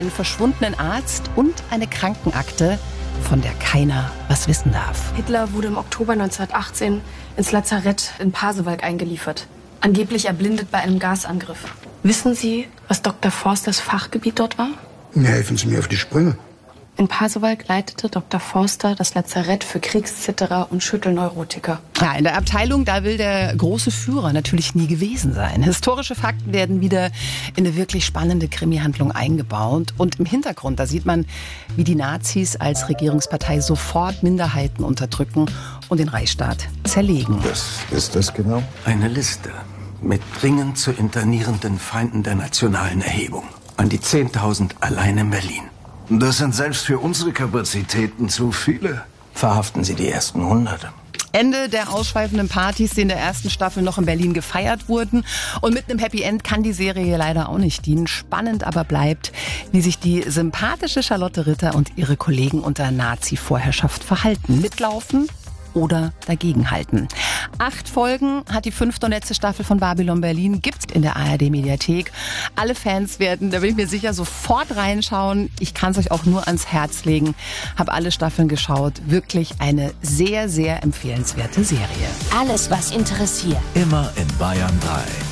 Einen verschwundenen Arzt und eine Krankenakte, von der keiner was wissen darf. Hitler wurde im Oktober 1918 ins Lazarett in Pasewalk eingeliefert. Angeblich erblindet bei einem Gasangriff. Wissen Sie, was Dr. Forsters Fachgebiet dort war? Ja, helfen Sie mir auf die Sprünge. In Pasewalk leitete Dr. Forster das Lazarett für Kriegszitterer und Schüttelneurotiker. Ja, in der Abteilung, da will der große Führer natürlich nie gewesen sein. Historische Fakten werden wieder in eine wirklich spannende Krimi-Handlung eingebaut. Und im Hintergrund, da sieht man, wie die Nazis als Regierungspartei sofort Minderheiten unterdrücken und den Reichsstaat zerlegen. Was ist das genau? Eine Liste mit dringend zu internierenden Feinden der nationalen Erhebung. An die 10.000 allein in Berlin. Das sind selbst für unsere Kapazitäten zu viele. Verhaften Sie die ersten 100. Ende der ausschweifenden Partys, die in der ersten Staffel noch in Berlin gefeiert wurden. Und mit einem Happy End kann die Serie leider auch nicht dienen. Spannend aber bleibt, wie sich die sympathische Charlotte Ritter und ihre Kollegen unter Nazi-Vorherrschaft verhalten. Mitlaufen oder dagegenhalten. 8 Folgen hat die 5. und letzte Staffel von Babylon Berlin, gibt's in der ARD-Mediathek. Alle Fans werden, da bin ich mir sicher, sofort reinschauen. Ich kann es euch auch nur ans Herz legen. Habe alle Staffeln geschaut. Wirklich eine sehr, sehr empfehlenswerte Serie. Alles, was interessiert. Immer in Bayern 3.